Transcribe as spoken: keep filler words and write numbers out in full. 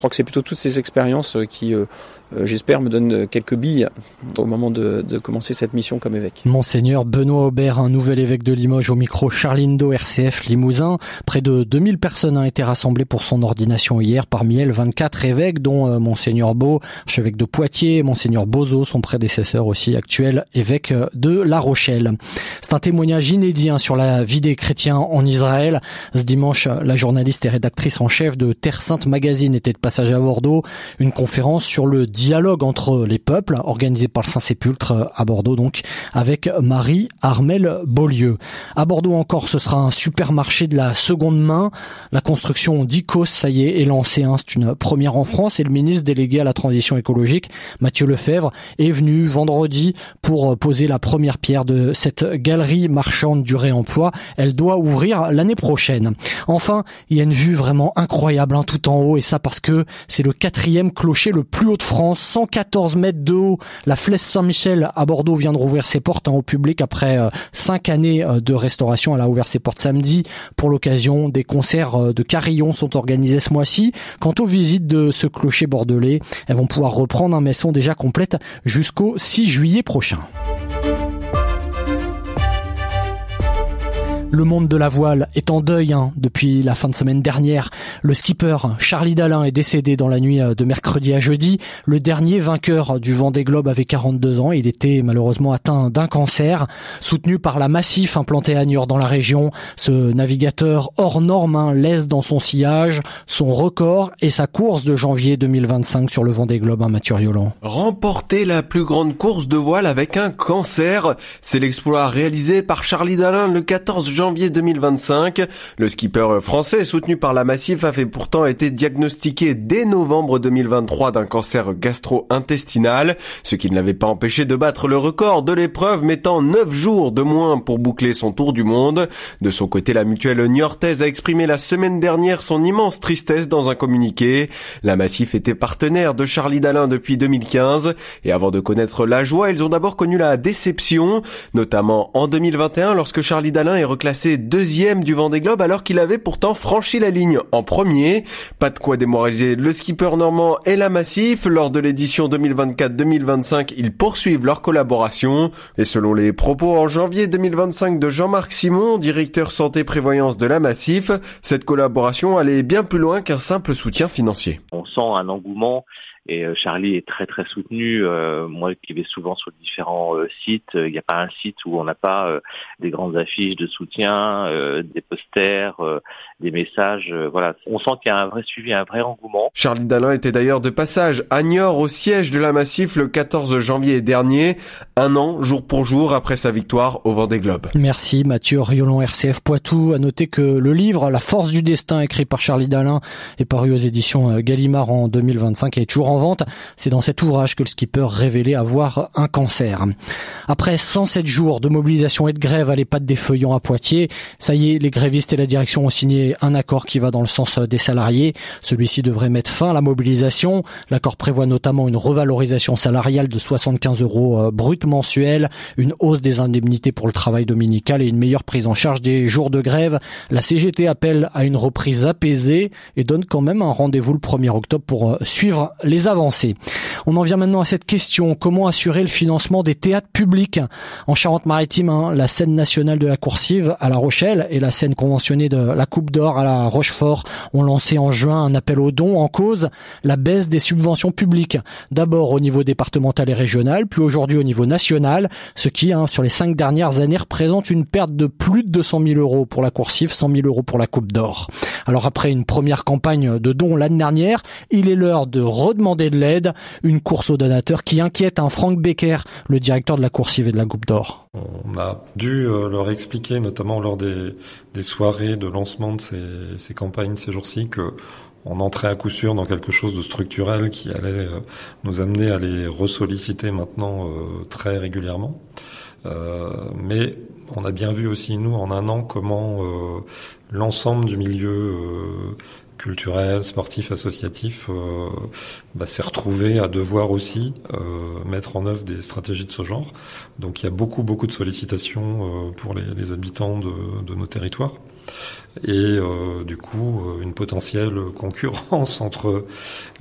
Je crois que c'est plutôt toutes ces expériences qui, euh, j'espère, me donnent quelques billes au moment de, de commencer cette mission comme évêque. Monseigneur Benoît Aubert, un nouvel évêque de Limoges au micro Charline Do, R C F Limousin. Près de deux mille personnes ont été rassemblées pour son ordination hier. Parmi elles, vingt-quatre évêques, dont euh, Monseigneur Beau, archevêque de Poitiers, Monseigneur Bozo, son prédécesseur aussi, actuel évêque de La Rochelle. C'est un témoignage inédit hein, sur la vie des chrétiens en Israël. Ce dimanche, la journaliste et rédactrice en chef de Terre Sainte Magazine était de passage à Bordeaux. Une conférence sur le dialogue entre les peuples, organisée par le Saint-Sépulcre à Bordeaux donc, avec Marie-Armelle Beaulieu. À Bordeaux encore, ce sera un supermarché de la seconde main. La construction d'Icos, ça y est, est lancée. Hein. C'est une première en France et le ministre délégué à la transition écologique, Mathieu Lefebvre, est venu vendredi pour poser la première pierre de cette galerie marchande du réemploi. Elle doit ouvrir l'année prochaine. Enfin, il y a une vue vraiment incroyable hein, tout en haut et ça parce que c'est le quatrième clocher le plus haut de France, cent quatorze mètres de haut. La Flèche Saint-Michel à Bordeaux vient de rouvrir ses portes hein, au public après euh, cinq années euh, de restauration. Elle a ouvert ses portes samedi pour l'occasion. Des concerts euh, de carillons sont organisés ce mois-ci. Quant aux visites de ce clocher bordelais, elles vont pouvoir reprendre, hein, mais sont déjà complètes jusqu'au six juillet prochain. Le monde de la voile est en deuil hein, depuis la fin de semaine dernière. Le skipper Charlie Dalin est décédé dans la nuit de mercredi à jeudi. Le dernier vainqueur du Vendée Globe avait quarante-deux ans. Il était malheureusement atteint d'un cancer. Soutenu par la Massif implantée à Niort dans la région, ce navigateur hors norme hein, laisse dans son sillage son record et sa course de janvier deux mille vingt-cinq sur le Vendée Globe, hein, Mathieu Riolan. Remporter la plus grande course de voile avec un cancer, c'est l'exploit réalisé par Charlie Dalin le quatorze janvier deux mille vingt-cinq. Le skipper français soutenu par la Massif avait pourtant été diagnostiqué dès novembre deux mille vingt-trois d'un cancer gastro-intestinal, ce qui ne l'avait pas empêché de battre le record de l'épreuve, mettant neuf jours de moins pour boucler son tour du monde. De son côté, la mutuelle niortaise a exprimé la semaine dernière son immense tristesse dans un communiqué. La Massif était partenaire de Charlie Dalin depuis deux mille quinze et avant de connaître la joie, ils ont d'abord connu la déception, notamment en deux mille vingt et un lorsque Charlie Dalin est reclassé deuxième du Vendée Globe alors qu'il avait pourtant franchi la ligne en premier. Pas de quoi démoraliser le skipper normand et la Massif. Lors de l'édition deux mille vingt-quatre deux mille vingt-cinq, ils poursuivent leur collaboration. Et selon les propos en janvier deux mille vingt-cinq de Jean-Marc Simon, directeur santé-prévoyance de la Massif, cette collaboration allait bien plus loin qu'un simple soutien financier. On sent un engouement. Et euh, Charlie est très très soutenu. Euh, moi qui vais souvent sur différents euh, sites, il euh, n'y a pas un site où on n'a pas euh, des grandes affiches de soutien, euh, des posters, euh, des messages. Euh, voilà, on sent qu'il y a un vrai suivi, un vrai engouement. Charlie Dalin était d'ailleurs de passage à Niort au siège de la Massif le quatorze janvier dernier, un an jour pour jour après sa victoire au Vendée Globe. Merci Mathieu Riolan, R C F Poitou. À noter que le livre La force du destin, écrit par Charlie Dalin, est paru aux éditions Gallimard en deux mille vingt-cinq et est toujours en vente. C'est dans cet ouvrage que le skipper révélait avoir un cancer. Après cent sept jours de mobilisation et de grève à l'EHPAD des Feuillants à Poitiers, ça y est, les grévistes et la direction ont signé un accord qui va dans le sens des salariés. Celui-ci devrait mettre fin à la mobilisation. L'accord prévoit notamment une revalorisation salariale de soixante-quinze euros brut mensuels, une hausse des indemnités pour le travail dominical et une meilleure prise en charge des jours de grève. La C G T appelle à une reprise apaisée et donne quand même un rendez-vous le premier octobre pour suivre les avancées. On en vient maintenant à cette question. Comment assurer le financement des théâtres publics? En Charente-Maritime, hein, la scène nationale de la Coursive à La Rochelle et la scène conventionnée de la Coupe d'Or à la Rochefort ont lancé en juin un appel aux dons en cause la baisse des subventions publiques. D'abord au niveau départemental et régional, puis aujourd'hui au niveau national, ce qui, hein, sur les cinq dernières années, représente une perte de plus de deux cent mille euros pour la Coursive, cent mille euros pour la Coupe d'Or. Alors après une première campagne de dons l'année dernière, il est l'heure de redemander de l'aide, une course aux donateurs qui inquiète un Franck Becker, le directeur de la Coursive et de la Coupe d'Or. On a dû leur expliquer, notamment lors des, des soirées de lancement de ces, ces campagnes ces jours-ci, que on entrait à coup sûr dans quelque chose de structurel qui allait nous amener à les ressolliciter maintenant euh, très régulièrement. Euh, mais on a bien vu aussi, nous, en un an, comment euh, l'ensemble du milieu euh, culturel, sportif, associatif euh, bah, s'est retrouvé à devoir aussi euh, mettre en œuvre des stratégies de ce genre. Donc il y a beaucoup, beaucoup de sollicitations euh, pour les, les habitants de, de nos territoires. et euh, du coup une potentielle concurrence entre